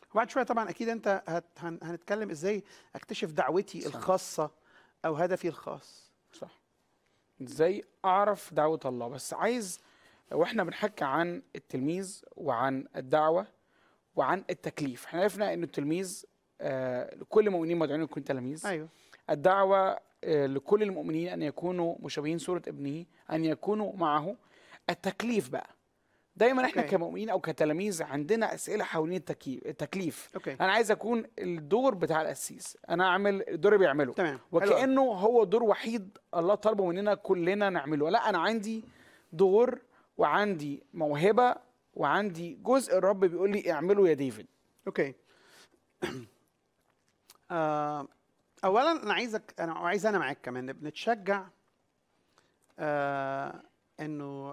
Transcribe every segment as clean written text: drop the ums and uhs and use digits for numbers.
وبعد شويه طبعا اكيد انت هنتكلم ازاي اكتشف دعوتي صح. الخاصه او هدفي الخاص. صح. ازاي اعرف دعوة الله؟ بس عايز، واحنا بنحكي عن التلميذ وعن الدعوة وعن التكليف، احنا عرفنا ان التلميذ لكل المؤمنين مدعوين يكون تلاميذ. ايوه. الدعوة لكل المؤمنين ان يكونوا مشابهين صورة ابنه، ان يكونوا معه. التكليف بقى، دايما احنا اوكي. كمؤمنين او كتلاميذ عندنا اسئله حوالين التكليف. اوكي. انا عايز اكون الدور بتاع القسيس، انا اعمل الدور اللي بيعمله، تمام. حلو قوي. وكانه هو دور وحيد الله طالبه مننا كلنا نعمله. لا، انا عندي دور وعندي موهبه وعندي جزء الرب بيقول لي اعمله يا ديفيد. اوكي. اولا انا انا معاك كمان بنتشجع انه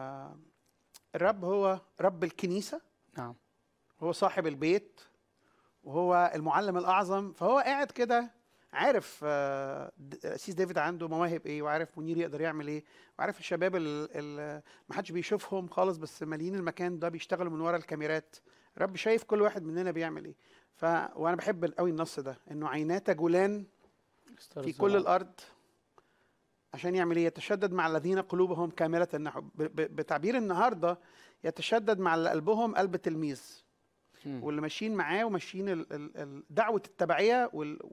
الرب هو رب الكنيسه، نعم. هو صاحب البيت وهو المعلم الاعظم، فهو قاعد كده عارف القسيس ديفيد عنده مواهب ايه، وعارف منير يقدر يعمل ايه، وعارف الشباب اللي ما حدش بيشوفهم خالص بس مالين المكان ده بيشتغلوا من ورا الكاميرات. الرب شايف كل واحد مننا بيعمل ايه. وانا بحب قوي النص ده، انه عيناه تجولان في كل الارض عشان يعمل ايه؟ يتشدد مع الذين قلوبهم كامله النحو. بتعبير النهارده يتشدد مع اللي قلبهم قلب تلميذ، واللي ماشيين معاه وماشيين دعوه التبعيه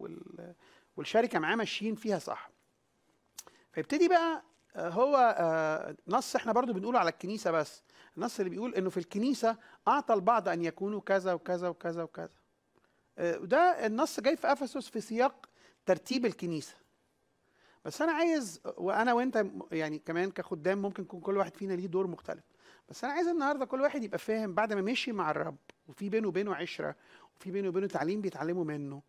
والشركه معاه ماشيين فيها صح. فيبتدي بقى هو نص احنا برضو بنقوله على الكنيسه، بس النص اللي بيقول انه في الكنيسه اعطى البعض ان يكونوا كذا وكذا وكذا وكذا. وده النص جاي في افسس في سياق ترتيب الكنيسه. بس انا عايز، وانا وانت يعني كمان كخدام ممكن يكون كل واحد فينا ليه دور مختلف، بس انا عايز النهارده كل واحد يبقى فاهم بعد ما مشي مع الرب وفي بينه وبينه عشره وفي بينه وبينه تعليم بيتعلموا منه،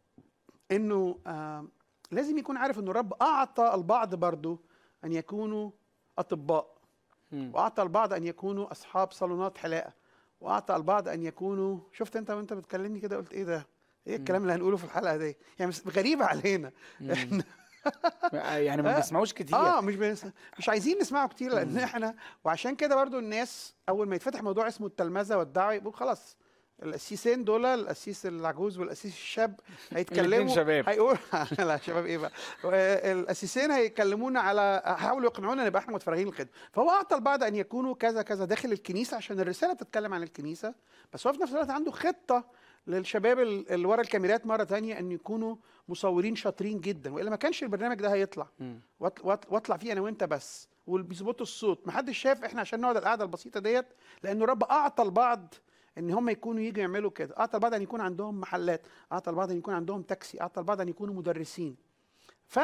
انه لازم يكون عارف انه الرب اعطى البعض برضه ان يكونوا اطباء، واعطى البعض ان يكونوا اصحاب صالونات حلاقه، واعطى البعض ان يكونوا، شفت انت وانت بتكلمني كده قلت ايه ده؟ ايه الكلام اللي هنقوله في الحلقه دي؟ يعني غريبه علينا. احنا يعني ما بنسمعوش كتير. مش عايزين نسمعه كتير، لان احنا، وعشان كده برضو الناس اول ما يتفتح موضوع اسمه التلمذه والدعوه يقول خلاص القسيسين دول، القسيس العجوز والقسيس الشاب الاثنين هيتكلموا، شباب. هيقول لا شباب ايه بقى، القسيسين هيكلمونا على، حاولوا يقنعونا نبقى احنا متفرغين للخدمه. فهو اعطى البعض ان يكونوا كذا كذا داخل الكنيسه عشان الرساله تتكلم عن الكنيسه، بس هو في نفس الوقت عنده خطه للشباب اللي ورا الكاميرات مره ثانيه ان يكونوا مصورين شاطرين جدا، والا ما كانش البرنامج ده هيطلع واطلع فيه انا وانت بس، وبيظبطوا الصوت محدش شاف احنا عشان نقعد القعده البسيطه ديت، لانه الرب اعطى البعض ان هم يكونوا يجوا يعملوا كده، اعطى البعض ان يكون عندهم محلات، اعطى البعض ان يكون عندهم تاكسي، اعطى البعض ان يكونوا مدرسين. ف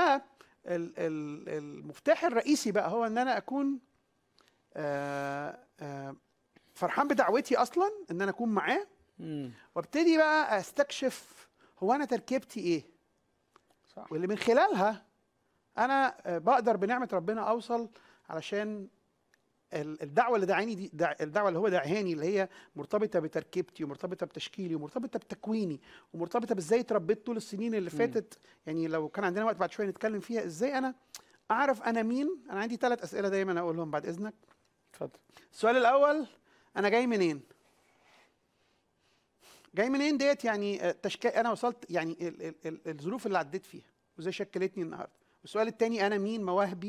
المفتاح الرئيسي بقى هو ان انا اكون فرحان بدعوتي اصلا، ان انا اكون معاه، وابتدي بقى استكشف هو انا تركيبتي ايه، صح. واللي من خلالها انا بقدر بنعمه ربنا اوصل، علشان الدعوه اللي دعاني دي، الدعوه اللي هو دعاني اللي هي مرتبطه بتركيبتي ومرتبطه بتشكيلي ومرتبطه بتكويني ومرتبطه بازاي اتربيت طول السنين اللي فاتت. يعني لو كان عندنا وقت بعد شويه نتكلم فيها ازاي انا اعرف انا مين. انا عندي 3 اسئله دايما اقولهم بعد اذنك. اتفضل. السؤال الاول، انا جاي منين؟ جاي منين ديت يعني انا وصلت يعني الظروف اللي عديت فيها وازاي شكلتني النهارده. والسؤال الثاني، انا مين؟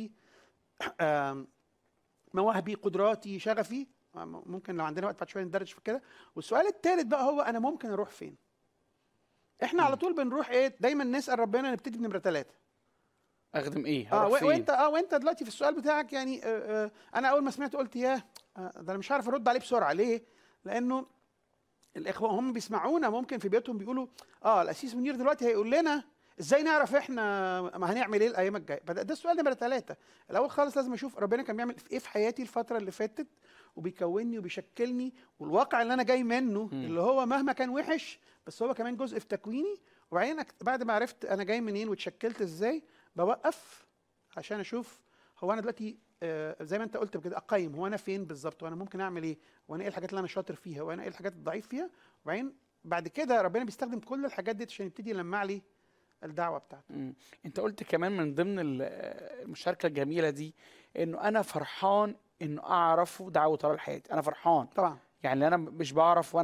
مواهبي، قدراتي، شغفي. ممكن لو عندنا وقت بعد شويه ندردش في كده. والسؤال الثالث بقى هو انا ممكن اروح فين؟ احنا على طول بنروح ايه؟ دايما نسال ربنا، نبتدي بنمره 3. اخدم ايه؟ هروح فين؟ وانت دلوقتي في السؤال بتاعك يعني انا اول ما سمعت قلت ياه، ده انا مش عارف ارد عليه بسرعه. ليه؟ لانه الاخوه هم بيسمعونا ممكن في بيوتهم بيقولوا القسيس منير دلوقتي هيقول لنا ازاي نعرف احنا ما هنعمل ايه الايام الجايه. ده السؤال نمره 3. الاول خالص لازم اشوف ربنا كان بيعمل ايه في حياتي الفتره اللي فاتت، وبيكونني وبيشكلني، والواقع اللي انا جاي منه اللي هو مهما كان وحش بس هو كمان جزء في تكويني. وبعدين بعد ما عرفت انا جاي منين واتشكلت ازاي، بوقف عشان اشوف هو انا دلوقتي زي ما انت قلت كده، اقيم هو انا فين بالظبط، وانا ممكن اعمل ايه، وانا ايه الحاجات اللي انا شاطر فيها، وانا ايه الحاجات الضعيف فيها. وبعدين بعد كده ربنا بيستخدم كل الحاجات دي عشان يبتدي يلمع لي الدعوه بتاعته. انت قلت كمان من ضمن المشاركه الجميله دي انه انا فرحان انه اعرف دعوه الله لحياتي. انا فرحان طبعا يعني انا مش بعرف